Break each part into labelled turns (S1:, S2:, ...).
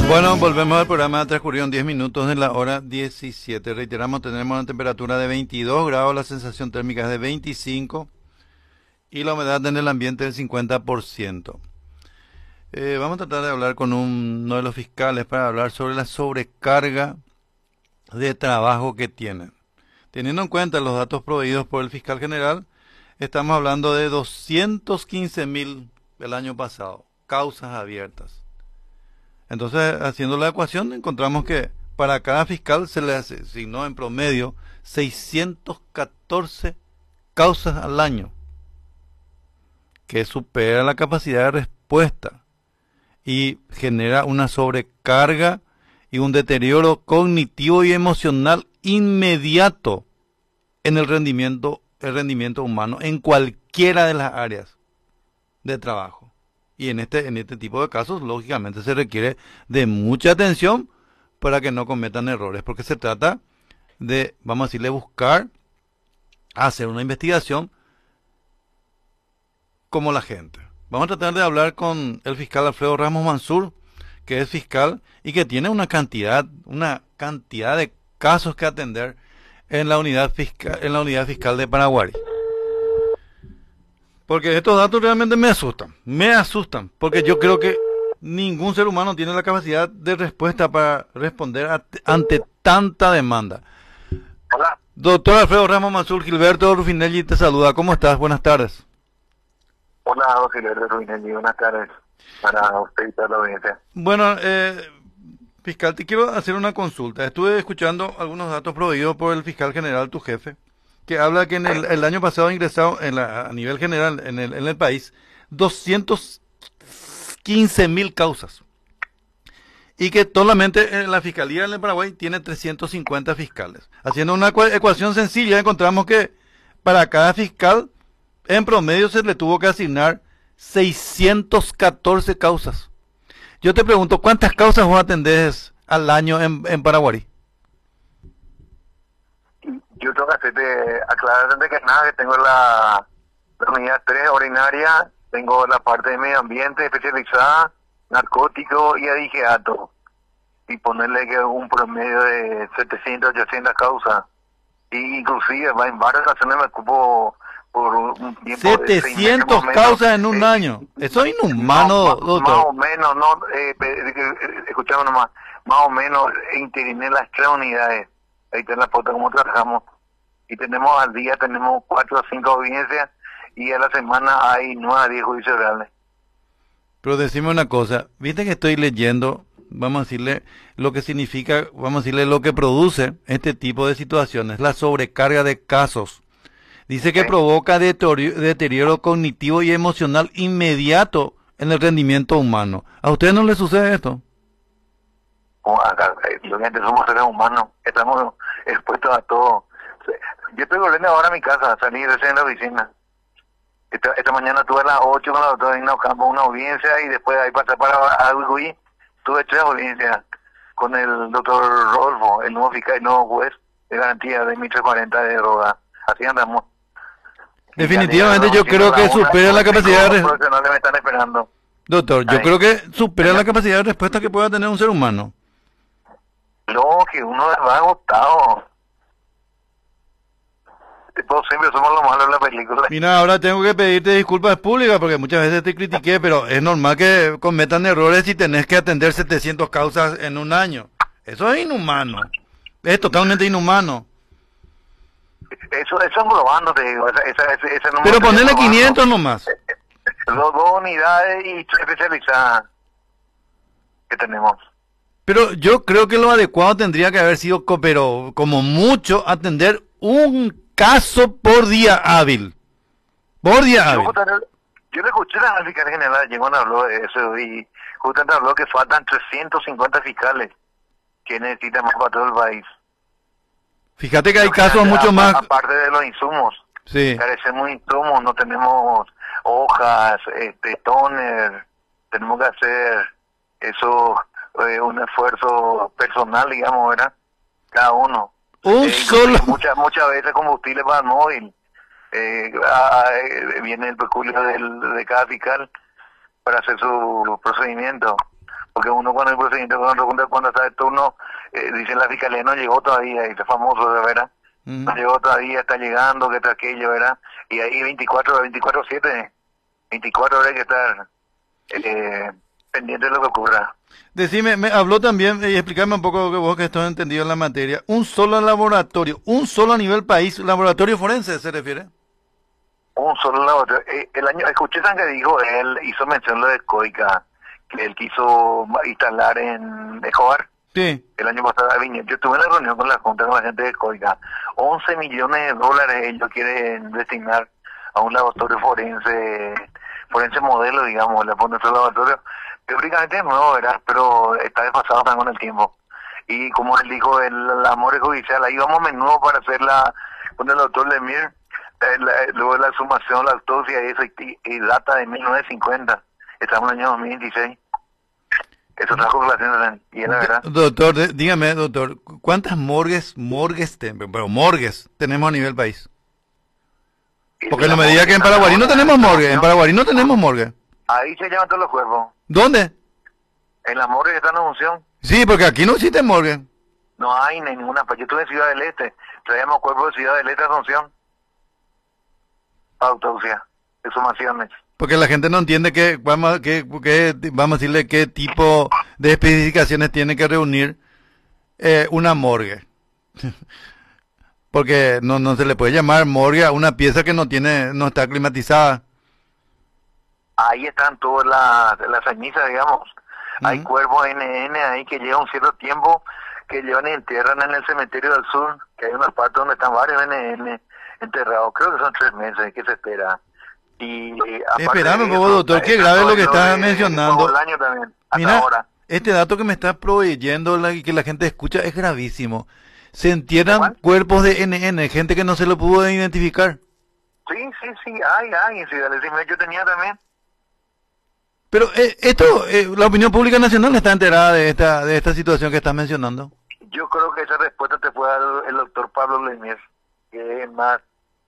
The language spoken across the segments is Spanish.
S1: Bueno, volvemos al programa. Transcurrieron 10 minutos de la hora 17. Reiteramos, tenemos una temperatura de 22 grados, la sensación térmica es de 25 y la humedad en el ambiente del 50%. Vamos a tratar de hablar con uno de los fiscales para hablar sobre la sobrecarga de trabajo que tienen. Teniendo en cuenta los datos proveídos por el fiscal general, estamos hablando de 215.000 el año pasado, causas abiertas. Entonces, haciendo la ecuación, encontramos que para cada fiscal se le asignó en promedio 614 causas al año, que supera la capacidad de respuesta y genera una sobrecarga y un deterioro cognitivo y emocional inmediato en el rendimiento humano en cualquiera de las áreas de trabajo. Y en este tipo de casos, lógicamente, se requiere de mucha atención para que no cometan errores, porque se trata de, vamos a decirle, buscar hacer una investigación como la gente. Vamos a tratar de hablar con el fiscal Alfredo Ramos Mansur, que es fiscal y que tiene una cantidad de casos que atender en la unidad fiscal de Paraguay. Porque estos datos realmente me asustan, porque yo creo que ningún ser humano tiene la capacidad de respuesta para responder ante tanta demanda.
S2: Hola.
S1: Doctor Alfredo Ramos Mansur, Gilberto Rufinelli te saluda. ¿Cómo estás? Buenas tardes.
S2: Hola, Gilberto Rufinelli. Buenas tardes para usted y toda la audiencia.
S1: Bueno, fiscal, te quiero hacer una consulta. Estuve escuchando algunos datos proveídos por el fiscal general, tu jefe, que habla que en el año pasado ingresado a nivel general en el país 215.000 causas y que solamente la Fiscalía en el Paraguay tiene 350 fiscales. Haciendo una ecuación sencilla encontramos que para cada fiscal en promedio se le tuvo que asignar 614 causas. Yo te pregunto, ¿cuántas causas vos atendés al año en Paraguay?
S2: Yo tengo que aclarar antes que nada que tengo la unidad 3 ordinaria, tengo la parte de medio ambiente especializada, narcótico y adigeato, y ponerle que un promedio de 700, 800 causas, y inclusive en varias ocasiones me ocupo por un tiempo
S1: 700 causas en un año, eso es inhumano, doctor.
S2: Más o menos, no, escuchame nomás, más o menos interiné las 3 unidades. Ahí está la foto cómo trabajamos. Y tenemos al día, tenemos 4 o 5 audiencias y a la semana hay 9 a 10 juicios orales.
S1: Pero decime una cosa, viste que estoy leyendo, vamos a decirle lo que significa, vamos a decirle lo que produce este tipo de situaciones, la sobrecarga de casos. Dice que provoca deterioro cognitivo y emocional inmediato en el rendimiento humano. ¿A usted no le sucede esto?
S2: Acá, somos seres humanos, estamos expuestos a todo. Yo estoy volviendo ahora a mi casa, salí recién de la oficina. Esta mañana tuve a las 8 con la doctora Digna Ocampo una audiencia y después ahí pasé para Arguí. Tuve 3 audiencias con el doctor Rodolfo, el nuevo fiscal, el nuevo juez de garantía de 1340 de droga. Así andamos.
S1: Definitivamente yo creo que supera la capacidad de
S2: profesionales me están esperando.
S1: Doctor, yo creo que supera la capacidad de respuesta que pueda tener un ser humano.
S2: No, que uno va agotado. Siempre somos los malos en la película.
S1: Mira, ahora tengo que pedirte disculpas públicas porque muchas veces te critiqué, pero es normal que cometan errores si tenés que atender 700 causas en un año. Eso es inhumano. Es totalmente inhumano.
S2: Eso englobando, te digo. Ese número
S1: pero ponerle 500 nomás.
S2: Dos unidades y 3 especializadas que tenemos.
S1: Pero yo creo que lo adecuado tendría que haber sido, pero como mucho, atender un caso por día hábil. Por día hábil.
S2: Yo le escuché a la fiscal general, llegó a hablar de eso y justamente habló que faltan 350 fiscales que necesitan más para todo el país.
S1: Fíjate que hay casos mucho más...
S2: Aparte de los insumos.
S1: Sí.
S2: Carecemos insumos, no tenemos hojas, toner, tenemos que hacer eso, un esfuerzo personal, digamos, ¿verdad? Cada uno. Muchas veces combustible para el móvil. Viene el peculio de cada fiscal para hacer su procedimiento. porque uno cuando el procedimiento cuando está de turno, dice la fiscalía no llegó todavía, y es famoso de veras, no llegó todavía, está llegando, que está aquello, ¿verdad? Y ahí 24/7, 24 horas hay que estar pendiente de lo que ocurra.
S1: Decime, me habló también, y explícame un poco que vos que estás entendido en la materia, un solo laboratorio, un solo a nivel país, laboratorio forense se refiere.
S2: Un solo laboratorio. El año, escuché que dijo, él hizo mención lo de COICA, que él quiso instalar en Escobar.
S1: Sí.
S2: El año pasado yo estuve en la reunión con la Junta, con la gente de COICA. 11 millones de dólares ellos quieren destinar a un laboratorio forense modelo, digamos, le ponen otro laboratorio. Teóricamente es nuevo, ¿verdad? Pero está desfasado también con el tiempo. Y como él dijo, la morgue judicial, ahí vamos a menudo para hacer con el doctor Lemir, luego la exhumación, la autopsia y eso, y data de 1950. Estamos en el año 2026. Eso trajo relación, y es la verdad.
S1: Doctor, dígame, doctor, ¿cuántas morgues tenemos a nivel país? Porque no me diga que en Paraguay no tenemos morgue, en Paraguay no tenemos morgue.
S2: Ahí se llaman todos los cuerpos.
S1: ¿Dónde?
S2: En la morgue que está en Asunción.
S1: Sí, porque aquí no existe morgue.
S2: No hay ninguna. Yo estuve en Ciudad del Este. Traíamos cuerpos de Ciudad del Este a Asunción. Autopsia, exhumaciones.
S1: Porque la gente no entiende que vamos a decirle qué tipo de especificaciones tiene que reunir una morgue. Porque no se le puede llamar morgue a una pieza que no está climatizada.
S2: Ahí están todas las cenizas, digamos. Hay cuerpos NN ahí que llevan un cierto tiempo, que llevan y entierran en el cementerio del sur, que hay una parte donde están varios NN enterrados. Creo que son 3 meses que se espera. Y
S1: esperame un poco, doctor, qué grave lo que estás mencionando.
S2: También,
S1: mira,
S2: ahora.
S1: Este dato que me estás proveyendo y que la gente escucha es gravísimo. Se entierran cuerpos de NN, gente que no se lo pudo identificar.
S2: Sí, hay, sí, yo tenía también.
S1: Pero la opinión pública nacional está enterada de esta situación que estás mencionando.
S2: Yo creo que esa respuesta te puede dar el doctor Pablo Lemir, que es más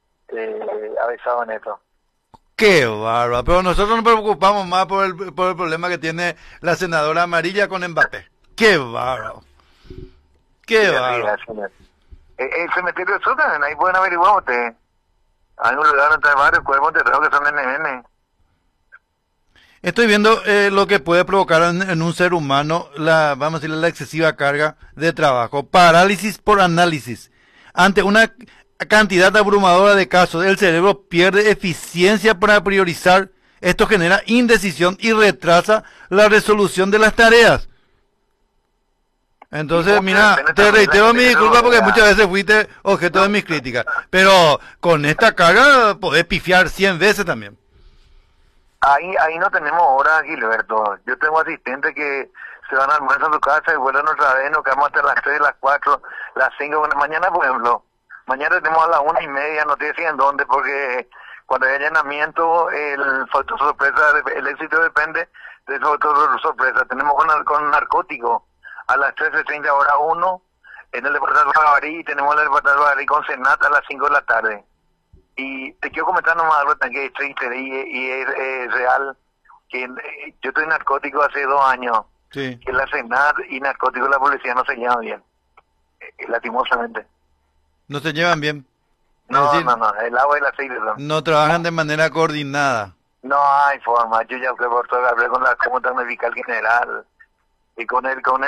S2: avisado en esto.
S1: Qué bárbaro, pero nosotros nos preocupamos más por el problema que tiene la senadora amarilla con Mbappé. Qué bárbaro. Qué bárbaro.
S2: El cementerio de Sutton, ahí pueden averiguar ustedes. Hay un lugar donde hay varios cuerpos enterrados que son NN.
S1: Estoy viendo lo que puede provocar en un ser humano vamos a decirle, la excesiva carga de trabajo. Parálisis por análisis. Ante una cantidad abrumadora de casos, el cerebro pierde eficiencia para priorizar. Esto genera indecisión y retrasa la resolución de las tareas. Entonces, mira, te reitero mi disculpa porque muchas veces fuiste objeto de mis críticas. Pero con esta carga podés pifiar 100 veces también.
S2: Ahí no tenemos horas, Gilberto. Yo tengo asistentes que se van a almorzar a su casa y vuelven otra vez, nos quedamos hasta las 3, las 4, las 5. Mañana, por ejemplo, mañana tenemos a las 1:30, no te decía en dónde, porque cuando hay allanamiento, el factor sorpresa, el éxito depende del factor sorpresa. Tenemos con narcótico a las 13:30 hora 1 en el departamento de Barí, y tenemos el departamento de Barí con Senat a las 5 de la tarde. Y te quiero comentar nomás algo que es triste y es real, que yo estoy narcótico hace 2 años,
S1: sí.
S2: Que la Senat y narcótico y la policía no se llevan bien, lastimosamente.
S1: ¿No se llevan bien?
S2: No, el agua y el aceite
S1: no trabajan de manera coordinada.
S2: No hay forma. Yo ya hablé con la Comandante Fiscal General y con el ¿cómo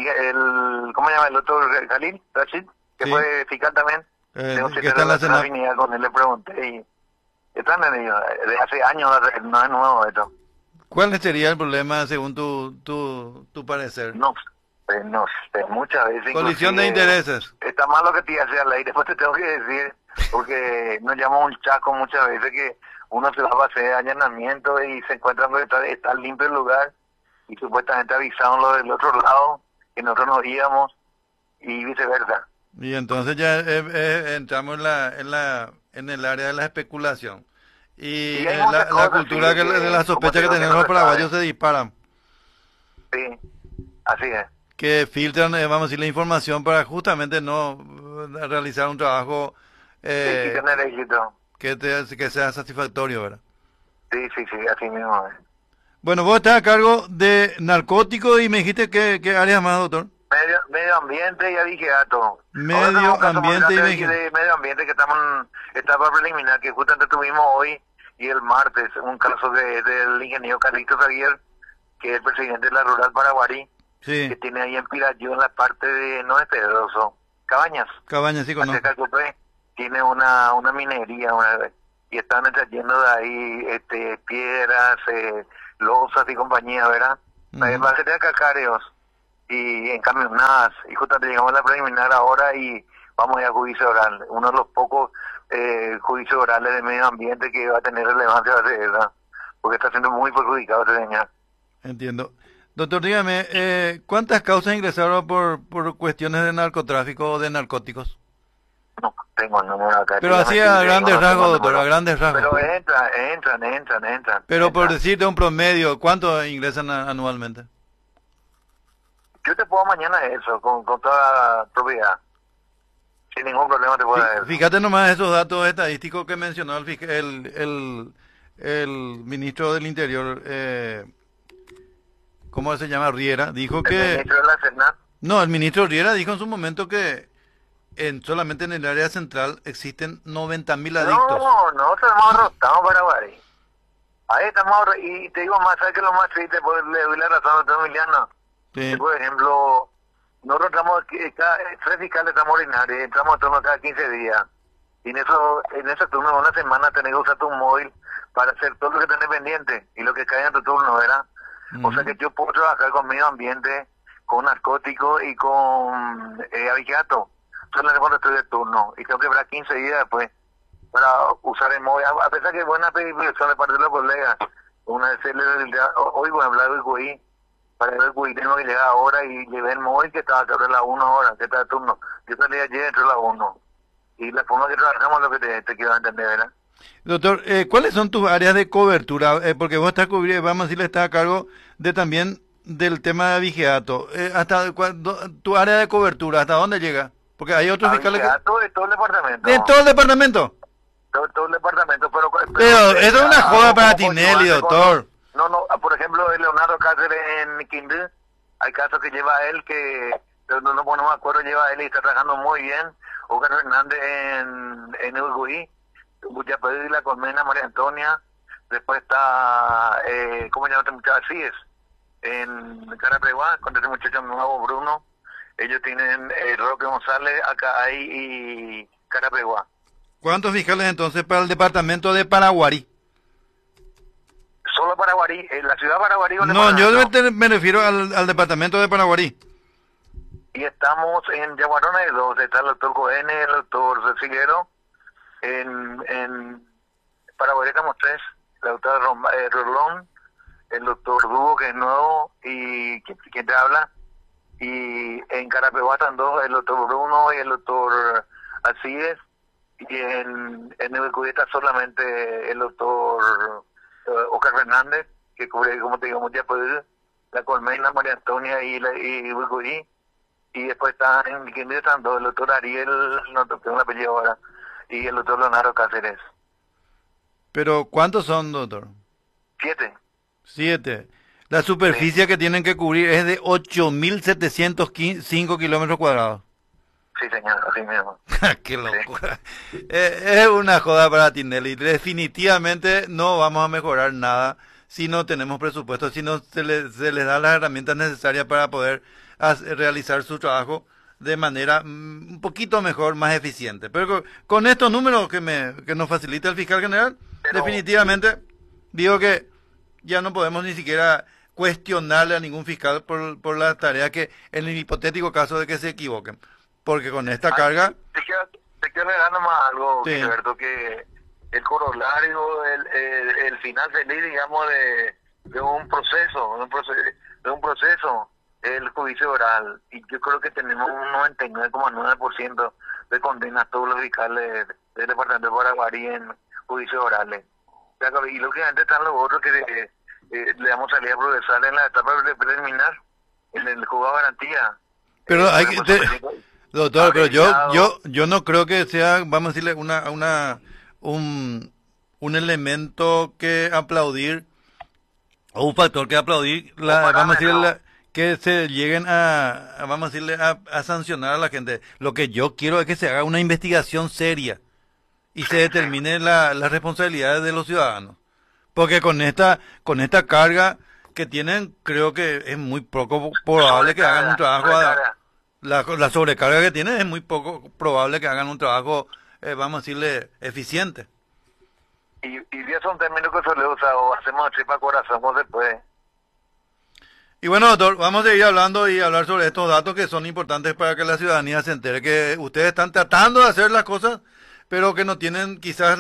S2: se llama el doctor Khalil Rashid? Que sí. Fue fiscal también.
S1: Que está en la Senat.
S2: Con él le pregunté y están en ello. De hace años no es nuevo esto.
S1: ¿Cuál sería el problema según tu parecer?
S2: No sé, muchas veces.
S1: Colisión de intereses.
S2: Está mal lo que te hace al aire, después te tengo que decir, porque nos llama un chaco muchas veces que uno se va a hacer allanamiento y se encuentra que está limpio el lugar y supuestamente avisaron lo del otro lado, que nosotros nos íbamos y viceversa.
S1: Y entonces ya entramos en el área de la especulación. Y la cultura de la sospecha que tenemos los paraguayos se disparan.
S2: Sí, así es.
S1: Que filtran, vamos a decir, la información para justamente no realizar un trabajo
S2: tener éxito.
S1: Que sea satisfactorio, ¿verdad?
S2: Sí, así mismo es.
S1: Bueno, vos estás a cargo de narcóticos y me dijiste que áreas más, doctor.
S2: Medio ambiente y abigeato. Ahora
S1: Medio
S2: tenemos un caso muy
S1: ambiente y
S2: grande aquí
S1: vegetal.
S2: de medio ambiente que estamos en etapa preliminar, que justamente tuvimos hoy y el martes, un caso del ingeniero Carlitos Aguirre, que es el presidente de la Rural Paraguarí, que
S1: Sí,
S2: tiene ahí en Pirayó, en la parte de, no es Pedroso, Cabañas,
S1: Cabañas, sí
S2: cerca
S1: conozco.
S2: de Copé, tiene una minería, y están extrayendo de ahí piedras, losas y compañía, ¿verdad?
S1: Ujú.
S2: Va a ser de cacareos y encamionadas, y justamente llegamos a la preliminar ahora y vamos a ir a juicio oral, uno de los pocos juicios orales de medio ambiente que va a tener relevancia, va a ser esa, porque está siendo muy perjudicado ese señor.
S1: Entiendo. Doctor, dígame, ¿cuántas causas ingresaron por cuestiones de narcotráfico o de narcóticos?
S2: No tengo el número acá,
S1: Pero
S2: te
S1: así
S2: mentir,
S1: a
S2: te digo,
S1: grandes
S2: no tengo
S1: rasgos,
S2: el
S1: doctor, a
S2: número.
S1: grandes rasgos.
S2: Pero entran.
S1: Pero por
S2: Entran.
S1: decirte un promedio, ¿cuánto ingresan anualmente?
S2: Yo te puedo mañana eso, con toda propiedad. Sin ningún problema te puedo dar eso.
S1: Fíjate nomás esos datos estadísticos que mencionó el ministro del Interior, ¿cómo se llama? Riera, dijo
S2: El
S1: que...
S2: ministro de la Senat.
S1: No, el ministro Riera dijo en su momento que solamente en el área central existen 90.000 adictos.
S2: No, estamos Paraguay. Ahí estamos, y te digo más, ¿sabes qué es lo más triste? Pues le doy la razón a doctor Emiliano. Que,
S1: Sí.
S2: por ejemplo, nosotros estamos, cada, 3 fiscales extraordinarios, entramos a turno cada 15 días. Y en ese turno de una semana tenés que usar tu móvil para hacer todo lo que tenés pendiente y lo que cae en tu turno, ¿verdad? O sea
S1: Ujú.
S2: que yo puedo trabajar con medio ambiente, con narcóticos y con abigeato. Solamente cuando estoy de turno. Y tengo que esperar 15 días después para usar el móvil. A pesar que es buena predisposición de parte de los colegas. Una vez hoy voy a hablar del GUI, para ver el GUI tengo que llegar ahora y llevé el móvil que estaba sobre las 1 hora, que está de turno. Yo salí ayer entre las 1. Y la forma que trabajamos es lo que te quiero entender, ¿verdad?
S1: Doctor, ¿cuáles son tus áreas de cobertura? Porque vos estás cubriendo, vamos a decirle, estás a cargo de también del tema de vigiato. Tu área de cobertura, ¿hasta dónde llega? Porque hay otros fiscales que...
S2: Abigeato de todo el departamento.
S1: De todo el departamento.
S2: Todo el departamento,
S1: Pero eso es una joda para
S2: ojo,
S1: Tinelli,
S2: ayudante
S1: doctor.
S2: no, por ejemplo, el Leonardo Cáceres en Quindú, hay casos que lleva él que, no me acuerdo, lleva él y está trabajando muy bien. Oscar Hernández en Uruguay, Buchapedí, La Colmena, María Antonia, después está, ¿cómo se llama este muchacho? Así es, en Carapeguá, con este muchacho nuevo, Bruno, ellos tienen Roque González, acá ahí y Carapeguá.
S1: ¿Cuántos fiscales entonces para el departamento de Paraguarí?
S2: Solo Paraguarí, en la ciudad de Paraguarí o el
S1: No, yo
S2: departamento.
S1: me refiero al departamento de Paraguarí.
S2: Y estamos en Yaguarona de dos, está el doctor Cohen, el doctor Cecilero, en Paraguarí estamos 3, la doctora Rolón, el doctor Dugo, que es nuevo, y quien te habla, y en Carapeguá están 2, el doctor Bruno y el doctor Alcides, y en Uruguay está solamente el doctor Oscar Fernández, que cubre, como te digo, muchas pues, La Colmena, María Antonia y Uruguay, y después están en Quindío están 2, el doctor Ariel, no tengo un apellido ahora, y el doctor Leonardo Cáceres.
S1: Pero ¿cuántos son, doctor?
S2: 7.
S1: 7. La
S2: Sí,
S1: superficie que tienen que cubrir es de 8.705 kilómetros cuadrados.
S2: sí, señor, así mismo.
S1: ¡Qué
S2: Sí.
S1: locura! Es una joda para Tinelli. Definitivamente no vamos a mejorar nada si no tenemos presupuesto, si no se les da las herramientas necesarias para poder realizar su trabajo de manera un poquito mejor, más eficiente. Pero con estos números que nos facilita el fiscal general,
S2: Pero
S1: definitivamente digo que ya no podemos ni siquiera cuestionarle a ningún fiscal por la tarea que, en el hipotético caso de que se equivoquen. Porque con esta
S2: ay,
S1: carga,
S2: te quiero agregar nomás algo,
S1: sí.
S2: Gilberto, que el corolario, el final feliz, digamos, de un proceso, el juicio oral. Y yo creo que tenemos un 99,9% de condenas todos los fiscales del departamento de Paraguarí en juicios orales. O sea, y lógicamente están los otros que le damos salida procesal en la etapa preliminar, en el juzgado de garantía.
S1: Pero
S2: Por
S1: hay
S2: ejemplo,
S1: doctor, pero
S2: abreviado.
S1: yo no creo que sea, vamos a decirle, un elemento que aplaudir un factor que aplaudir, vamos a decirle, que se lleguen vamos a decirle, a sancionar a la gente. Lo que yo quiero es que se haga una investigación seria y se determine las responsabilidades de los ciudadanos. Porque con esta carga que tienen, creo que es muy poco probable que hagan un trabajo. La sobrecarga que tienen es muy poco probable que hagan un trabajo, vamos a decirle, eficiente.
S2: Y ya son términos que suele usar, o hacemos tripa corazón, ¿cómo se puede?
S1: Y bueno, doctor, vamos a seguir hablando y hablar sobre estos datos que son importantes para que la ciudadanía se entere que ustedes están tratando de hacer las cosas, pero que no tienen quizás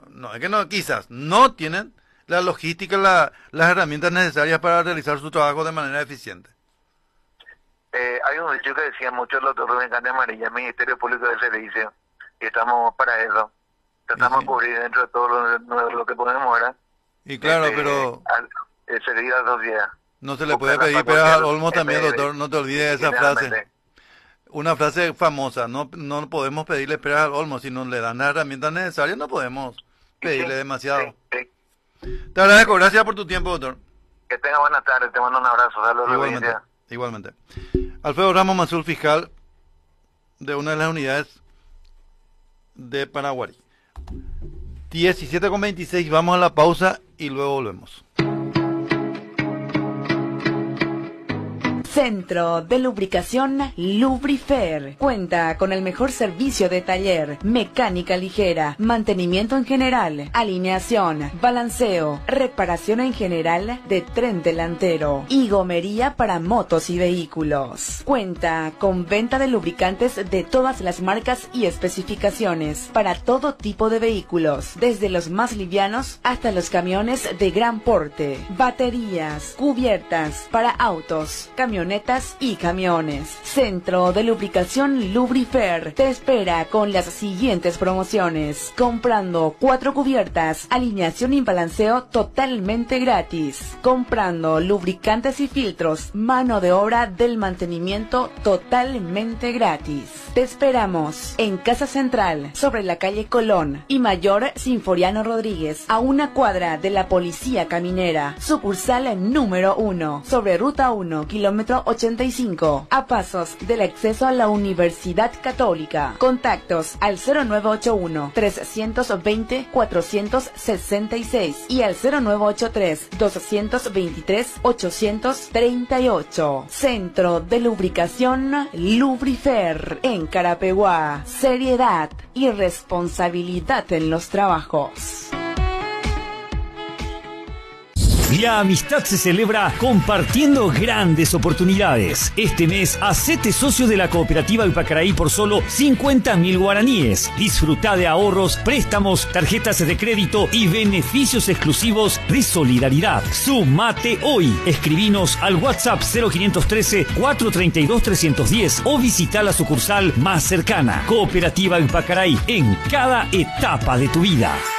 S1: no tienen la logística, las herramientas necesarias para realizar su trabajo de manera eficiente.
S2: Hay un dicho que decía mucho el doctor Rubén Cande Amarilla, Ministerio Público de Servicio, y estamos para eso. Tratamos de cubrir dentro de todo lo que podemos, ¿verdad?
S1: Y claro, pero
S2: servir a la sociedad.
S1: No se le puede pedir peras al olmo también, doctor, no te olvides de esa frase. Una frase famosa, no podemos pedirle peras al olmo, si no le dan las herramientas necesarias, no podemos pedirle demasiado.
S2: Sí.
S1: Te agradezco, gracias por tu tiempo, doctor.
S2: Que tenga buenas tardes, te mando un abrazo, saludos.
S1: Igualmente. Alfredo Ramos Manzul, fiscal de una de las unidades de Paraguay. 17:26, vamos a la pausa y luego volvemos.
S3: Centro de Lubricación Lubrifer. Cuenta con el mejor servicio de taller, mecánica ligera, mantenimiento en general, alineación, balanceo, reparación en general de tren delantero y gomería para motos y vehículos. Cuenta con venta de lubricantes de todas las marcas y especificaciones para todo tipo de vehículos, desde los más livianos hasta los camiones de gran porte, baterías, cubiertas para autos, camionetas y camiones. Centro de Lubricación Lubrifer te espera con las siguientes promociones. Comprando 4 cubiertas, alineación y balanceo totalmente gratis. Comprando lubricantes y filtros, mano de obra del mantenimiento totalmente gratis. Te esperamos en Casa Central, sobre la calle Colón y Mayor Sinforiano Rodríguez, a una cuadra de la Policía Caminera. Sucursal número 1, sobre Ruta 1, kilómetro 85, a pasos del acceso a la Universidad Católica. Contactos al 0981-320-466 y al 0983-223-838. Centro de Lubricación Lubrifer en Carapeguá. Seriedad y responsabilidad en los trabajos.
S4: La amistad se celebra compartiendo grandes oportunidades. Este mes, hacete socio de la Cooperativa Ipacaraí por solo 50.000 guaraníes. Disfruta de ahorros, préstamos, tarjetas de crédito y beneficios exclusivos de solidaridad. Sumate hoy. Escribinos al WhatsApp 0513-432-310 o visita la sucursal más cercana. Cooperativa Ipacaraí, en cada etapa de tu vida.